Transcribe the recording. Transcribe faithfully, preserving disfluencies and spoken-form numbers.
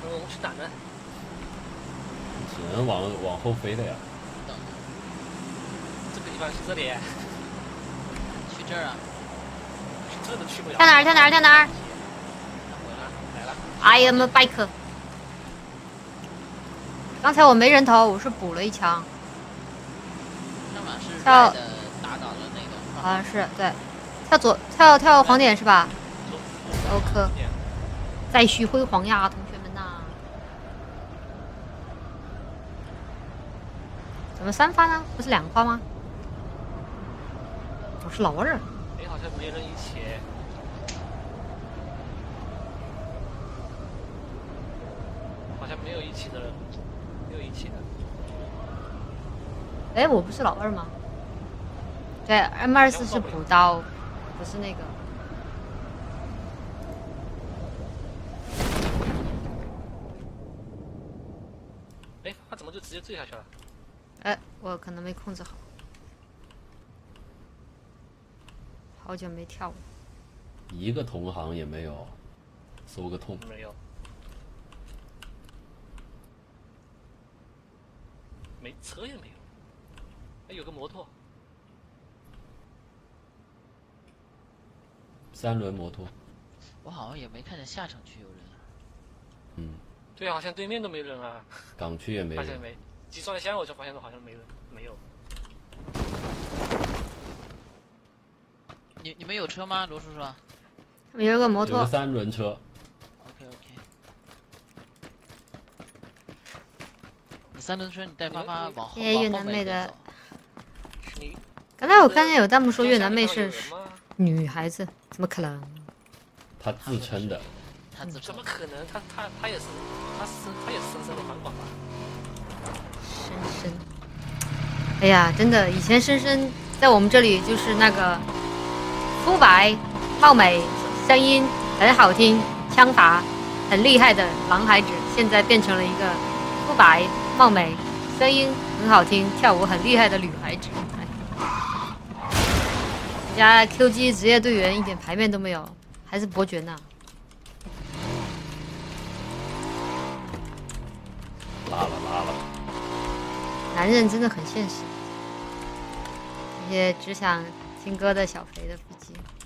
我们去打呢？ 只能往往后飞了呀。 这个地方是这里， 去这儿啊？ 这都去不了。 跳哪儿？跳哪儿？跳哪儿？ 来了 I am a bike。刚才我没人头，我是补了一枪。 上马是跳的打倒了那个。 好像是对，跳左跳跳黄点是吧 ？OK。再续辉煌呀，同学们呐！怎么三发呢？不是两发吗？我是老二。 哎，好像没人一起。好像没有一起的人，没有一起的。 哎，我不是老二吗？对 ，M 二四是补刀，不是那个。 哎，他怎么就直接坠下去了？ 哎，我可能没控制好，好久没跳了。 一个同行也没有，搜个痛。 没有。没车也没有。哎，有个摩托。 三轮摩托。 我好像也没看见下城区有人。 嗯。 对，好像对面都没人啊。 港区也没人。 发现没？集装箱我就发现好像没人，没有。 你你们有车吗，罗叔叔？ 有一个摩托。 有个三轮车。 OK OK。你三轮车，你带发发往后。 谢谢越南妹的。 你。 刚才我看见有弹幕说越南妹是女孩子，怎么可能？ 她自称的。 他自怎么可能？他他他也是，他是他也是深深的反广吧？ 深深，哎呀，真的，以前深深在我们这里就是那个肤白、貌美、声音很好听、枪法很厉害的狼孩子，现在变成了一个肤白、貌美、声音很好听、跳舞很厉害的女孩子。哎，人家 Q G 职业队员一点牌面都没有，还是伯爵呢。 拉了拉了， 男人真的很现实。这些只想听歌的小肥的腹肌。